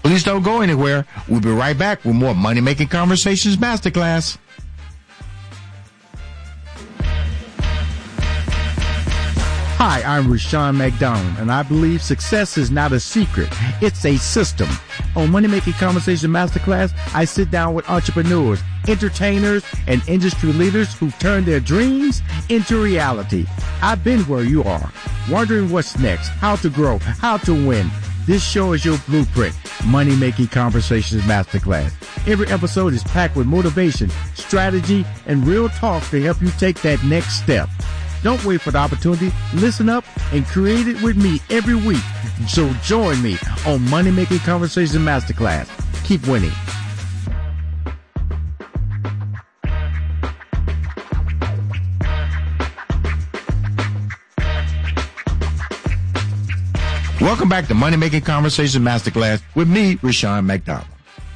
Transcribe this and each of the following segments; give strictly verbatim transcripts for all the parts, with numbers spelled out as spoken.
Please don't go anywhere. We'll be right back with more Money Making Conversations Masterclass. Hi, I'm Rushion McDonald, and I believe success is not a secret. It's a system. On Money Making Conversation Masterclass, I sit down with entrepreneurs, entertainers, and industry leaders who've turned their dreams into reality. I've been where you are, wondering what's next, how to grow, how to win. This show is your blueprint, Money Making Conversations Masterclass. Every episode is packed with motivation, strategy, and real talk to help you take that next step. Don't wait for the opportunity. Listen up and create it with me every week. So join me on Money Making Conversation Masterclass. Keep winning. Welcome back to Money Making Conversation Masterclass with me, Rushion McDonald.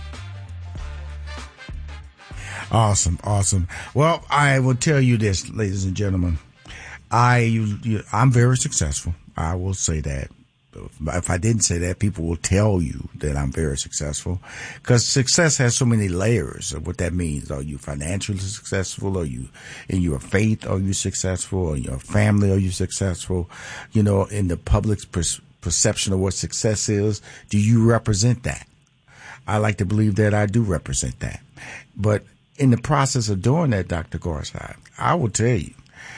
Awesome, awesome. Well, I will tell you this, ladies and gentlemen. I, you, you, I'm very successful. I will say that. If I didn't say that, people will tell you that I'm very successful, because success has so many layers of what that means. Are you financially successful? Are you in your faith? Are you successful? In your family? Are you successful? You know, in the public's per- perception of what success is, do you represent that? I like to believe that I do represent that. But in the process of doing that, Doctor Garside, I will tell you,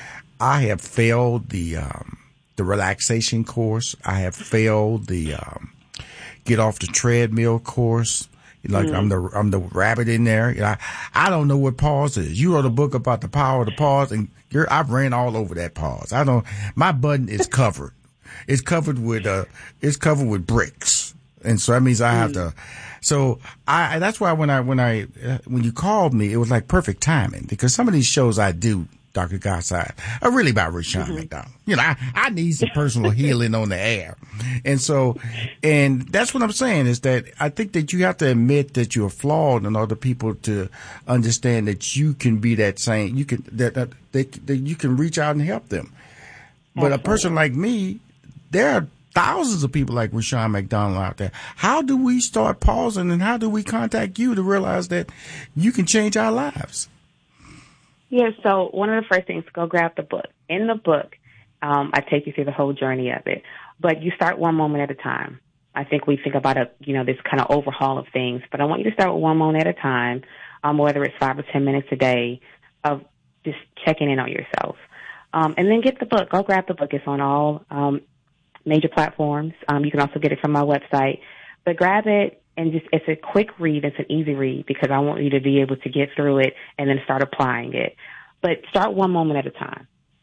I have failed the um, the relaxation course. I have failed the um, get off the treadmill course. Like mm. I'm the I'm the rabbit in there. You know, I, I don't know what pause is. You wrote a book about the power of the pause, and you're, I've ran all over that pause. I don't. My button is covered. It's covered with uh, it's covered with bricks, and so that means I have mm. to. So I that's why when I when I uh, when you called me, it was like perfect timing, because some of these shows I do, Doctor Garside, are really about Rushion mm-hmm. McDonald. You know, I, I need some personal healing on the air. And so, and that's what I'm saying, is that I think that you have to admit that you're flawed in order for people to understand that you can be that same, you can, that, that, that, that you can reach out and help them. But a person like me, there are thousands of people like Rushion McDonald out there. How do we start pausing, and how do we contact you to realize that you can change our lives? Yeah, so one of the first things, go grab the book. In the book, um, I take you through the whole journey of it. But you start one moment at a time. I think we think about a, you know, this kind of overhaul of things, but I want you to start with one moment at a time, um, whether it's five or ten minutes a day of just checking in on yourself. Um, and then get the book. Go grab the book. It's on all um, major platforms. Um, you can also get it from my website. But grab it. And just, it's a quick read. It's an easy read, because I want you to be able to get through it and then start applying it. But start one moment at a time.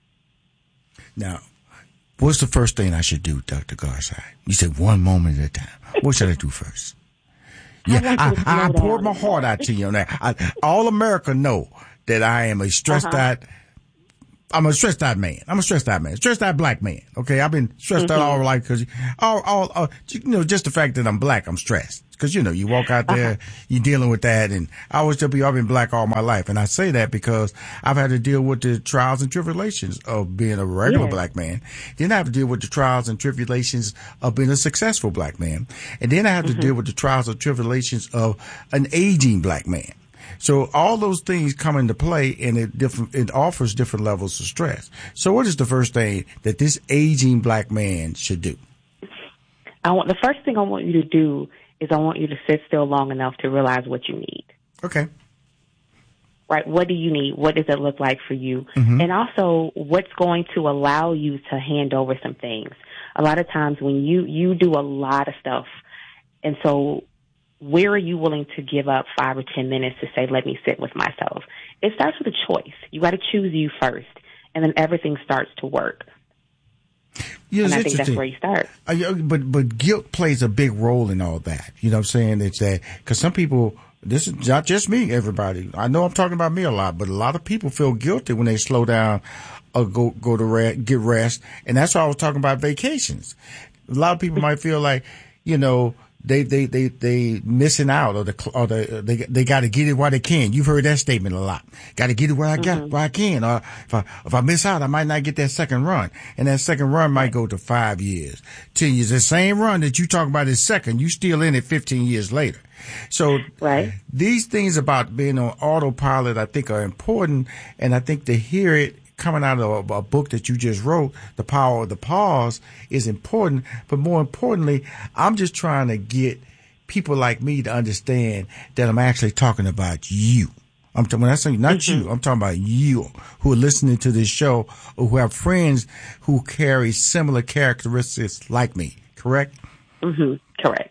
Now, what's the first thing I should do, Doctor Garside? You said one moment at a time. What should I do first? Yeah, I, I, I poured my heart out to you on that. I, all America know that I am a stressed uh-huh. out. I'm a stressed out man. I'm a stressed out man. Stressed out black man. Okay, I've been stressed mm-hmm. out all my life because, all, all, all, you know, just the fact that I'm black, I'm stressed. Because, you know, you walk out there, uh-huh. you're dealing with that, and I always tell people I've been black all my life. And I say that because I've had to deal with the trials and tribulations of being a regular yes. black man. Then I have to deal with the trials and tribulations of being a successful black man. And then I have mm-hmm. to deal with the trials and tribulations of an aging black man. So all those things come into play, and it different, it offers different levels of stress. So what is the first thing that this aging black man should do? I want, the first thing I want you to do is I want you to sit still long enough to realize what you need. Okay. Right. What do you need? What does it look like for you? Mm-hmm. And also, what's going to allow you to hand over some things? A lot of times when you, you do a lot of stuff, and so where are you willing to give up five or ten minutes to say, let me sit with myself? It starts with a choice. You got to choose you first, and then everything starts to work. Yeah, and I think that's where you start. Uh, but but guilt plays a big role in all that. You know what I'm saying? It's that, because some people, this is not just me, everybody. I know I'm talking about me a lot, but a lot of people feel guilty when they slow down or go go to rest, get rest. And that's why I was talking about vacations. A lot of people might feel like, you know, they they they they missing out, or the or the they they got to get it while they can. You've heard that statement a lot. Got to get it while I got mm-hmm. while I can, or if I if I miss out, I might not get that second run, and that second run might go to five years, ten years. The same run that you talk about is second, you still in it fifteen years later. So right. these things about being on autopilot, I think, are important, and I think to hear it coming out of a, a book that you just wrote, The Power of the Pause, is important. But more importantly, I'm just trying to get people like me to understand that I'm actually talking about you. I'm talking, when I say not mm-hmm. you, I'm talking about you who are listening to this show, or who have friends who carry similar characteristics like me. Correct? Mm-hmm. Correct.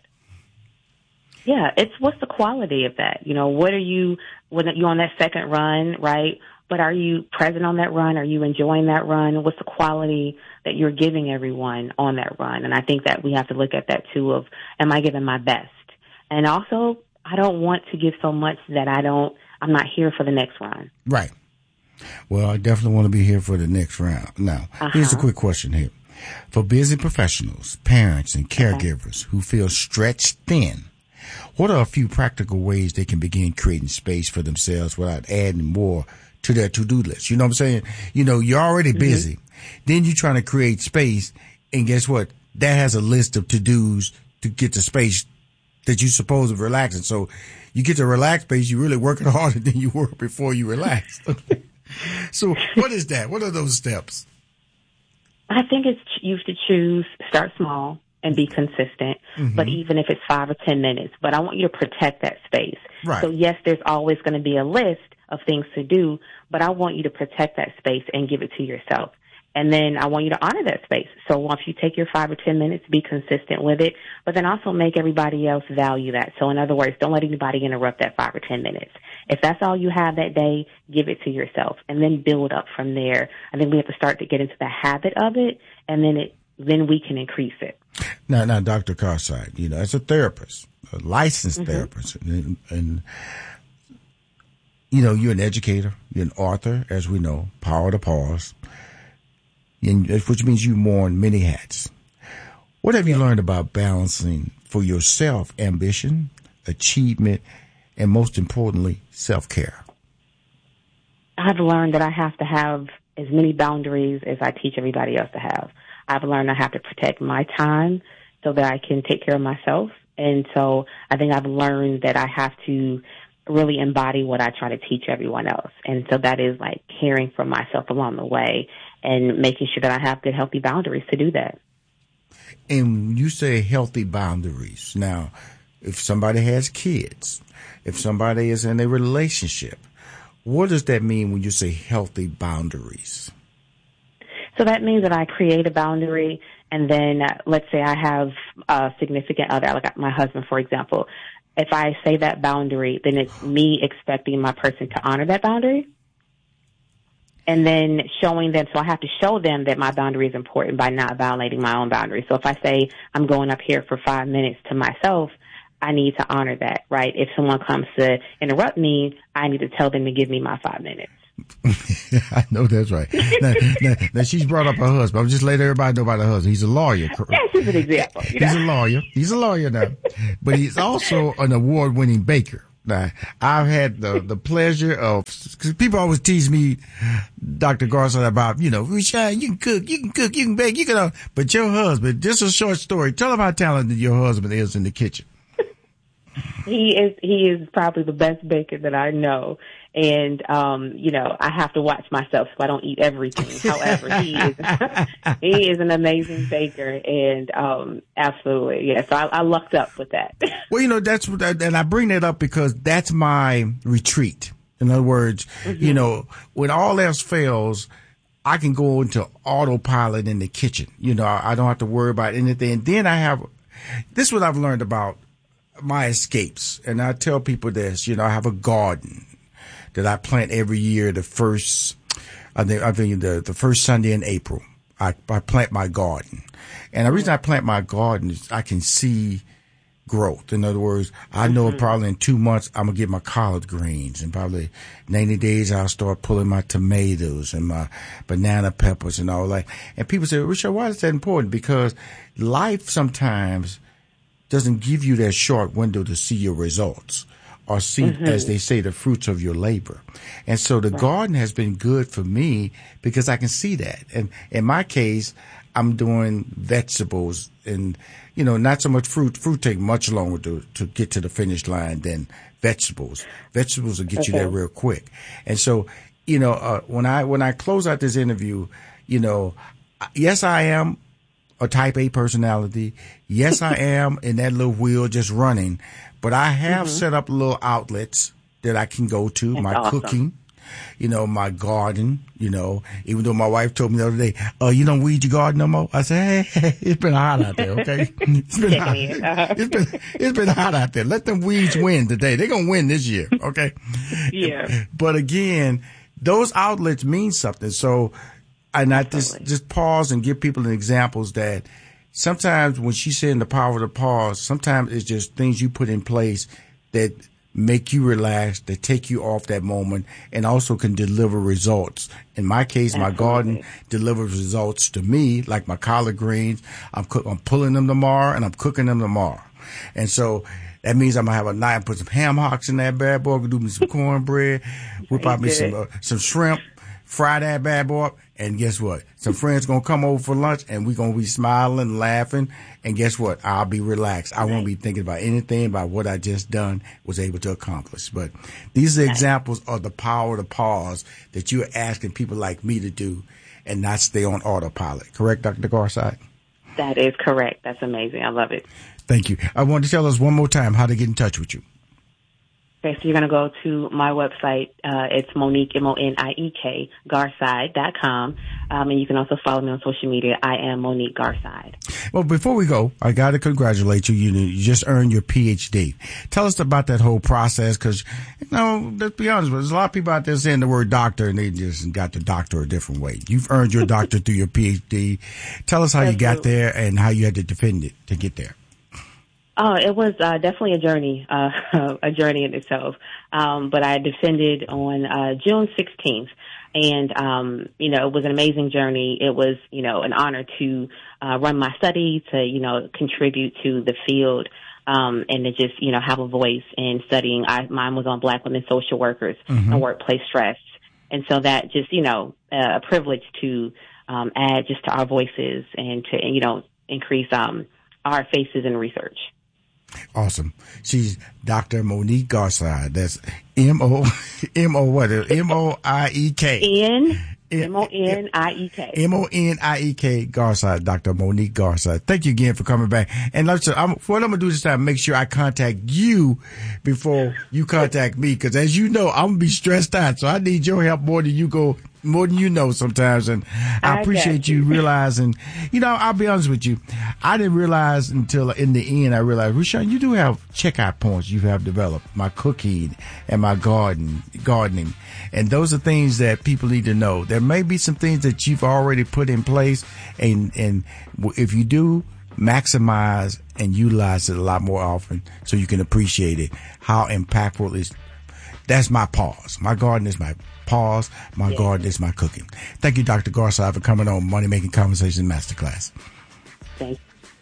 Yeah, it's what's the quality of that? You know, what are you, when you're on that second run, right? But are you present on that run? Are you enjoying that run? What's the quality that you're giving everyone on that run? And I think that we have to look at that too of, am I giving my best? And also, I don't want to give so much that I don't, I'm not here for the next run. Right. Well, I definitely want to be here for the next round. Now, uh-huh. here's a quick question here. For busy professionals, parents, and caregivers okay. who feel stretched thin, what are a few practical ways they can begin creating space for themselves without adding more to their to-do list? You know what I'm saying? You know, you're already busy. Mm-hmm. Then you're trying to create space, and guess what? That has a list of to-dos to get the space that you're supposed to relax in. So you get to relax space, you're really working harder than you were before you relaxed. So what is that? What are those steps? I think it's you should choose, start small and be consistent, mm-hmm. but even if it's five or ten minutes, but I want you to protect that space. Right. So yes, there's always going to be a list of things to do, but I want you to protect that space and give it to yourself. And then I want you to honor that space. So if you take your five or ten minutes, be consistent with it, but then also make everybody else value that. So in other words, don't let anybody interrupt that five or ten minutes. If that's all you have that day, give it to yourself and then build up from there. I think we have to start to get into the habit of it, and then it, then we can increase it. Now, now, Doctor Carside, you know, as a therapist, a licensed mm-hmm. therapist, and, and you know, you're an educator, you're an author, as we know, Power to Pause, and, which means you more on many hats. What have you learned about balancing for yourself ambition, achievement, and most importantly, self-care? I've learned that I have to have as many boundaries as I teach everybody else to have. I've learned I have to protect my time so that I can take care of myself. And so I think I've learned that I have to really embody what I try to teach everyone else. And so that is like caring for myself along the way and making sure that I have good, healthy boundaries to do that. And you say healthy boundaries. Now, if somebody has kids, if somebody is in a relationship, what does that mean when you say healthy boundaries? So that means that I create a boundary, and then uh, let's say I have a significant other, like my husband, for example. If I say that boundary, then it's me expecting my person to honor that boundary, and then showing them. So I have to show them that my boundary is important by not violating my own boundary. So if I say I'm going up here for five minutes to myself, I need to honor that, right? If someone comes to interrupt me, I need to tell them to give me my five minutes. I know that's right. Now, now, now she's brought up her husband. I'm just letting everybody know about her husband. He's a lawyer. That's just an example. You know? He's a lawyer. He's a lawyer now, but he's also an award-winning baker. Now, I've had the the pleasure of, because people always tease me, Doctor Garson, about, you know, Rushion, you can cook, you can cook, you can bake, you can, uh, but your husband, just a short story. Tell them how talented your husband is in the kitchen. He is, he is probably the best baker that I know. And, um, you know, I have to watch myself so I don't eat everything. However, he is, he is an amazing baker, and, um, absolutely. Yeah. So I, I lucked up with that. Well, you know, that's what, and I bring that up because that's my retreat. In other words, mm-hmm. you know, when all else fails, I can go into autopilot in the kitchen. You know, I don't have to worry about anything. And then I have, this is what I've learned about my escapes. And I tell people this, you know, I have a garden that I plant every year. The first, I think, I think the, the first Sunday in April, I, I plant my garden. And the reason I plant my garden is I can see growth. In other words, I know mm-hmm. probably in two months I'm gonna get my collard greens, and probably ninety days I'll start pulling my tomatoes and my banana peppers and all that. And people say, Richard, why is that important? Because life sometimes doesn't give you that short window to see your results or see, mm-hmm. as they say, the fruits of your labor. And so the right. garden has been good for me because I can see that. And in my case, I'm doing vegetables and, you know, not so much fruit. Fruit take much longer to, to get to the finish line than vegetables. Vegetables will get okay. you there real quick. And so, you know, uh, when I, when I close out this interview, you know, yes, I am a type A personality. Yes, I am in that little wheel just running, but I have mm-hmm. set up little outlets that I can go to, That's my awesome. cooking, you know, my garden, you know, even though my wife told me the other day, oh, uh, you don't weed your garden no more? I said, hey, hey, it's been hot out there, okay? It's been hot. It's been, it's been hot out there. Let them weeds win today. They're going to win this year, okay? Yeah. But again, those outlets mean something. So, and I just, just pause and give people examples that sometimes when she's saying the power of the pause, sometimes it's just things you put in place that make you relax, that take you off that moment, and also can deliver results. In my case, Absolutely. my garden delivers results to me, like my collard greens. I'm cook, I'm pulling them tomorrow, and I'm cooking them tomorrow. And so that means I'm gonna have a night, put some ham hocks in that bad boy, do me some cornbread, whip out me some uh, some shrimp, fry that bad boy, and guess what? Some friends gonna come over for lunch, and we gonna be smiling, laughing, and guess what? I'll be relaxed. I won't be thinking about anything about what I just done was able to accomplish. But these are examples of the power of the pause that you're asking people like me to do, and not stay on autopilot. Correct, Doctor Garside? That is correct. That's amazing. I love it. Thank you. I want to tell us one more time how to get in touch with you. Okay, so you're going to go to my website. Uh, it's Monique, M O N I E K, Garside dot com. Um, and you can also follow me on social media. I am Monique Garside. Well, before we go, I got to congratulate you. You, you just earned your P H D. Tell us about that whole process because, you know, let's be honest, there's a lot of people out there saying the word doctor and they just got the doctor a different way. You've earned your doctor through your P H D. Tell us how you got there and how you had to defend it to get there. Oh, it was uh, definitely a journey, uh, a journey in itself. Um, but I defended on uh, June sixteenth, and um, you know, it was an amazing journey. It was, you know, an honor to uh, run my study, to you know, contribute to the field, um, and to just you know have a voice in studying. I, mine was on Black women social workers mm-hmm. and workplace stress, and so that just you know uh, a privilege to um, add just to our voices and to you know increase um, our faces in research. Awesome. She's Doctor Monique Garside. That's M O M O what? M O I E K. N M O N I E K. M O N I E K Garside. Doctor Monique Garside. Thank you again for coming back. And let's. I'm, what I'm gonna do this time, make sure I contact you before you contact me, because as you know, I'm gonna be stressed out. So I need your help more than you go. More than you know sometimes, and I, I appreciate you. you realizing, you know, I'll be honest with you, I didn't realize until in the end, I realized, Rushion, you do have checkout points you have developed, my cooking and my garden, gardening, and those are things that people need to know. There may be some things that you've already put in place, and, and if you do, maximize and utilize it a lot more often so you can appreciate it, how impactful it is. That's my pause. My garden is my pause. My yeah. garden is my cooking. Thank you, Doctor Garside, for coming on Money Making Conversations Masterclass. Thank you.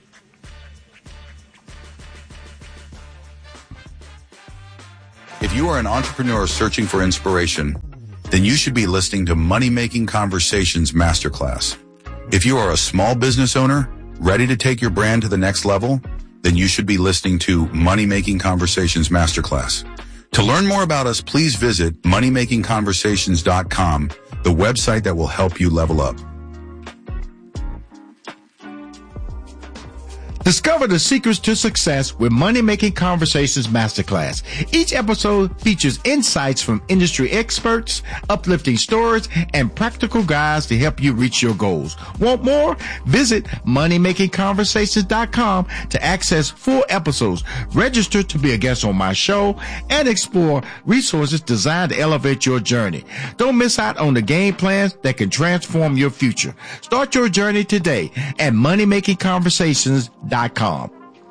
If you are an entrepreneur searching for inspiration, then you should be listening to Money Making Conversations Masterclass. If you are a small business owner ready to take your brand to the next level, then you should be listening to Money Making Conversations Masterclass. To learn more about us, please visit money making conversations dot com, the website that will help you level up. Discover the secrets to success with Money Making Conversations Masterclass. Each episode features insights from industry experts, uplifting stories, and practical guides to help you reach your goals. Want more? Visit money making conversations dot com to access full episodes, register to be a guest on my show, and explore resources designed to elevate your journey. Don't miss out on the game plans that can transform your future. Start your journey today at money making conversations dot com.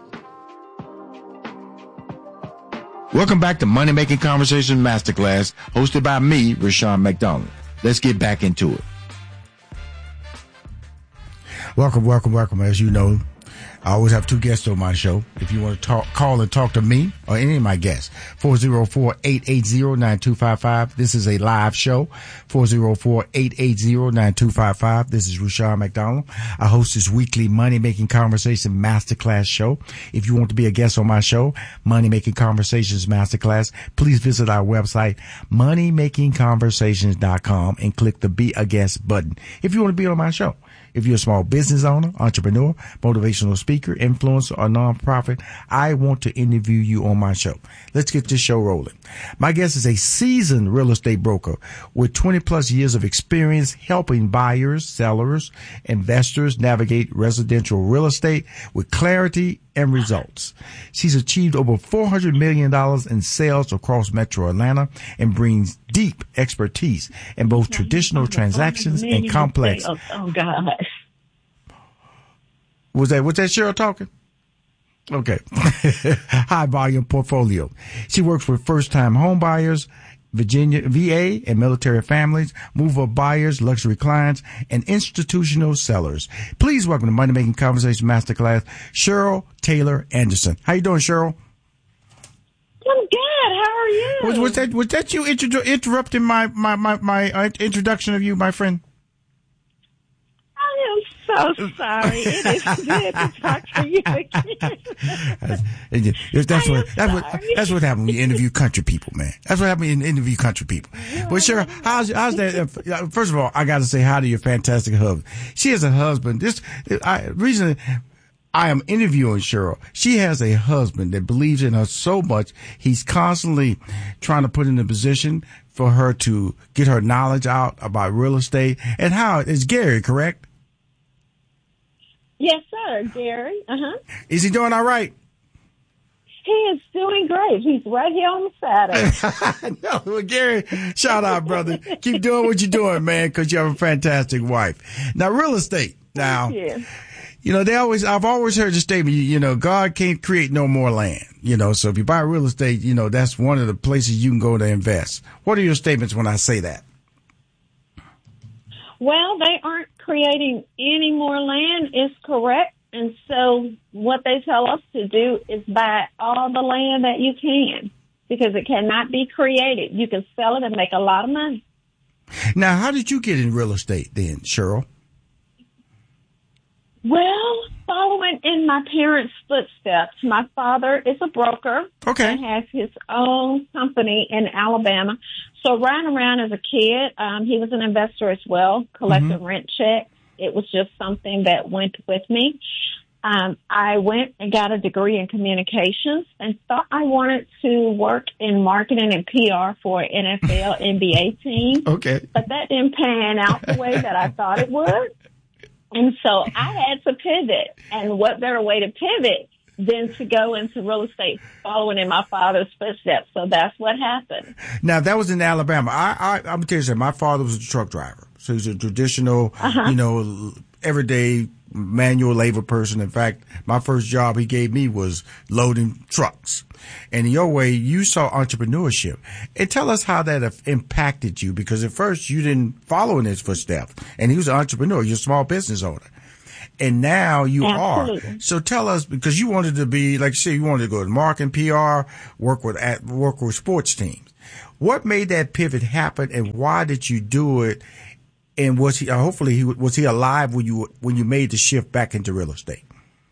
Welcome back to Money Making Conversations Masterclass, hosted by me, Rushion McDonald. Let's get back into it. Welcome, welcome, welcome. As you know, I always have two guests on my show. If you want to talk, call and talk to me or any of my guests, four oh four, eight eight zero, nine two five five. This is a live show, four oh four, eight eight zero, nine two five five. This is Rushion McDonald. I host this weekly Money Making Conversation Masterclass show. If you want to be a guest on my show, Money Making Conversations Masterclass, please visit our website, money making conversations dot com, and click the Be a Guest button if you want to be on my show. If you're a small business owner, entrepreneur, motivational speaker, influencer, or nonprofit, I want to interview you on my show. Let's get this show rolling. My guest is a seasoned real estate broker with twenty plus years of experience helping buyers, sellers, investors navigate residential real estate with clarity and results. She's achieved over four hundred million dollars in sales across Metro Atlanta and brings deep expertise in both traditional transactions and complex. Oh, oh gosh. Was that, was that Cheryl talking? Okay. High volume portfolio. She works with first time home buyers, Virginia, V A and military families, move-up buyers, luxury clients, and institutional sellers. Please welcome to Money Making Conversation Masterclass, Cheryl Taylor Anderson. How you doing, Cheryl? I'm good. How are you? Was, was that was that you inter- interrupting my my my, my uh, introduction of you, my friend? I am so sorry. It is good to talk to you again. that's, that's what that's what that's what happened when you interview country people, man. That's what happened when you interview country people. Well, Cheryl, how's how's that? Uh, first of all, I got to say hi to your fantastic husband. She has a husband. This I, reason. I am interviewing Cheryl. She has a husband that believes in her so much. He's constantly trying to put in a position for her to get her knowledge out about real estate. And how is Gary, correct? Yes, sir, Gary. Uh-huh. Is he doing all right? He is doing great. He's right here on the saddle. No, well, Gary, shout out, brother. Keep doing what you're doing, man, because you have a fantastic wife. Now, real estate. Now, Thank you. You know, they always, I've always heard the statement, you, you know, God can't create no more land. You know, so if you buy real estate, you know, that's one of the places you can go to invest. What are your statements when I say that? Well, they aren't creating any more land, is correct. And so what they tell us to do is buy all the land that you can, because it cannot be created. You can sell it and make a lot of money. Now, how did you get in real estate then, Cheryl? Well, following in my parents' footsteps, my father is a broker. Okay. And has his own company in Alabama. So running around as a kid, um, he was an investor as well, collecting mm-hmm. rent checks. It was just something that went with me. Um, I went and got a degree in communications and thought I wanted to work in marketing and P R for an N F L, N B A team. Okay. But that didn't pan out the way that I thought it would. And so I had to pivot. And what better way to pivot than to go into real estate following in my father's footsteps. So that's what happened. Now, that was in Alabama. I, I, I'm going to tell you something. My father was a truck driver. So he's a traditional, uh-huh. you know, everyday manual labor person. In fact, my first job he gave me was loading trucks. And in your way, you saw entrepreneurship. And tell us how that impacted you, because at first you didn't follow in his footsteps. And he was an entrepreneur. You're a small business owner. And now you Absolutely. are. So tell us, because you wanted to be, like you said, you wanted to go to marketing, P R, work with, work with sports teams. What made that pivot happen, and why did you do it? And was he, hopefully he, was he alive when you, when you made the shift back into real estate?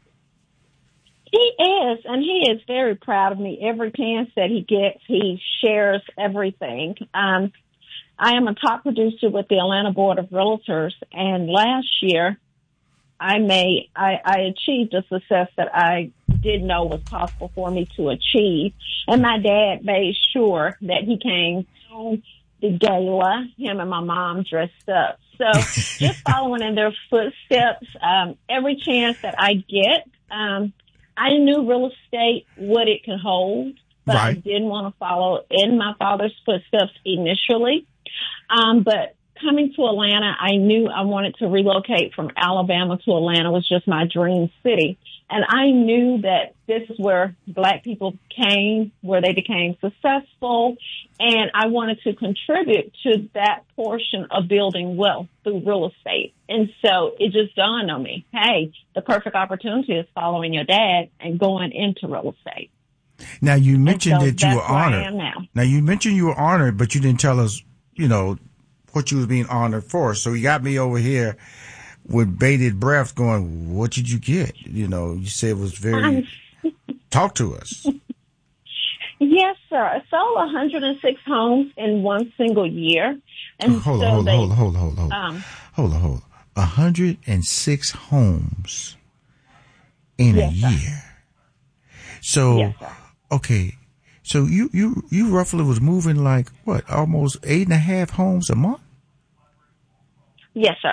He is, and he is very proud of me. Every chance that he gets, he shares everything. Um, I am a top producer with the Atlanta Board of Realtors, and last year I made, I, I achieved a success that I didn't know was possible for me to achieve. And my dad made sure that he came to the gala, him and my mom dressed up. So just following in their footsteps, um, every chance that I get, um, I knew real estate, what it could hold, but right. I didn't want to follow in my father's footsteps initially. Um, but coming to Atlanta, I knew I wanted to relocate from Alabama to Atlanta. It was just my dream city. And I knew that this is where Black people came, where they became successful. And I wanted to contribute to that portion of building wealth through real estate. And so it just dawned on me, hey, the perfect opportunity is following your dad and going into real estate. Now, you mentioned so that you were honored. I am now. now, you mentioned you were honored, but you didn't tell us, you know, what you was being honored for. So you got me over here with bated breath going, what did you get? You know, you said it was very, talk to us. Yes, sir. I sold one hundred six homes in one single year. And hold so on, hold they, on, hold on, hold on, hold on. Um, hold on, hold on. one hundred six homes in yes, a year. Sir. So, yes, sir. okay. So you, you, you roughly was moving like what, almost eight and a half homes a month? Yes, sir.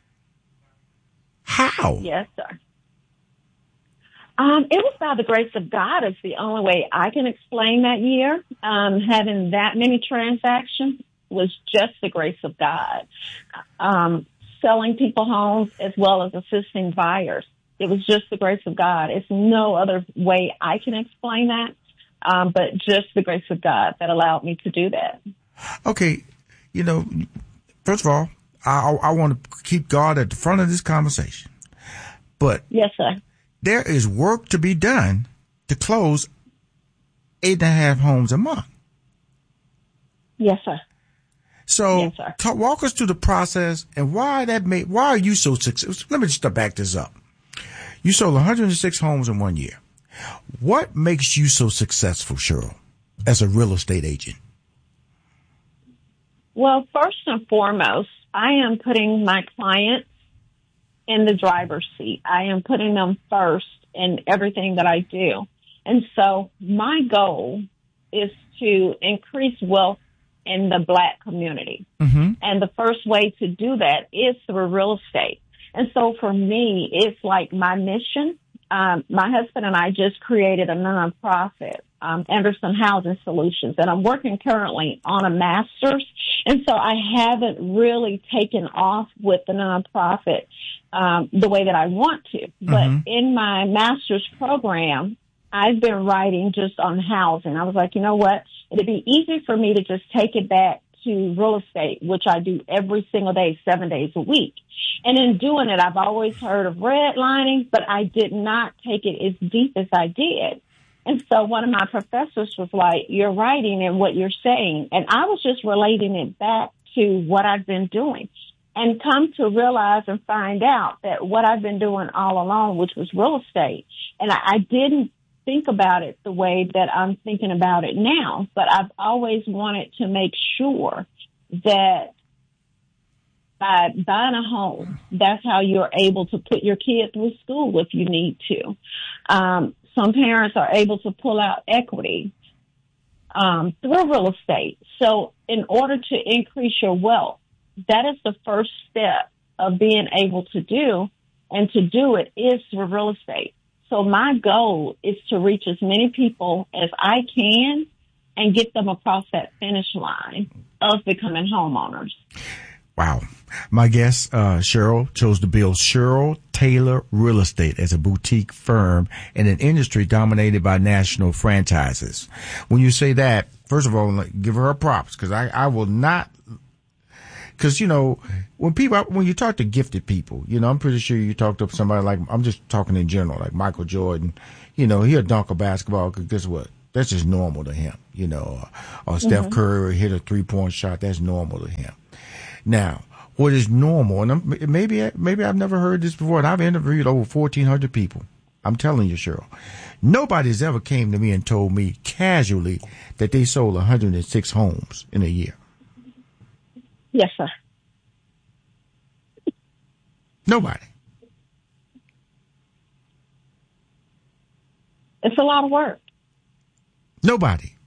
How? Yes, sir. Um, it was by the grace of God. It's the only way I can explain that year. Um, having that many transactions was just the grace of God. Um, selling people homes as well as assisting buyers. It was just the grace of God. It's no other way I can explain that, um, but just the grace of God that allowed me to do that. Okay. You know, first of all, I, I want to keep God at the front of this conversation. But yes, sir. There is work to be done to close eight and a half homes a month. Yes, sir. So yes, sir. Talk, walk us through the process and why that made, why are you so successful? Let me just back this up. You sold one hundred six homes in one year. What makes you so successful, Cheryl, as a real estate agent? Well, first and foremost, I am putting my clients in the driver's seat. I am putting them first in everything that I do. And so my goal is to increase wealth in the Black community. Mm-hmm. And the first way to do that is through real estate. And so for me, it's like my mission. Um, my husband and I just created a nonprofit, um, Anderson Housing Solutions, and I'm working currently on a master's. And so I haven't really taken off with the nonprofit um, the way that I want to. But mm-hmm. in my master's program, I've been writing just on housing. I was like, you know what? It'd be easy for me to just take it back to real estate, which I do every single day, seven days a week. And in doing it, I've always heard of redlining, but I did not take it as deep as I did. And so one of my professors was like, you're writing and what you're saying. And I was just relating it back to what I've been doing and come to realize and find out that what I've been doing all along, which was real estate. And I, I didn't think about it the way that I'm thinking about it now, but I've always wanted to make sure that by buying a home, that's how you're able to put your kid through school if you need to. Um, some parents are able to pull out equity um, through real estate. So in order to increase your wealth, that is the first step of being able to do, and to do it is through real estate. So my goal is to reach as many people as I can and get them across that finish line of becoming homeowners. Wow. My guest, uh, Cheryl, chose to build Cheryl Taylor Real Estate as a boutique firm in an industry dominated by national franchises. When you say that, first of all, give her props, because I, I will not, because, you know, when people, when you talk to gifted people, you know, I'm pretty sure you talk to somebody like, I'm just talking in general, like Michael Jordan, you know, he'll dunk a basketball, because guess what? That's just normal to him, you know, or, or Steph mm-hmm. Curry hit a three-point shot, that's normal to him. Now, what is normal, and I'm, maybe maybe I've never heard this before, and I've interviewed over fourteen hundred people. I'm telling you, Cheryl, nobody's ever came to me and told me casually that they sold one hundred six homes in a year. Yes, sir. Nobody. It's a lot of work. Nobody.